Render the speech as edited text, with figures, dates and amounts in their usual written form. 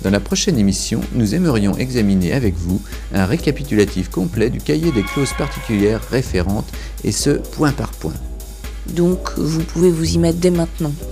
Dans la prochaine émission, nous aimerions examiner avec vous un récapitulatif complet du cahier des clauses particulières référentes, et ce, point par point. Donc, vous pouvez vous y mettre dès maintenant.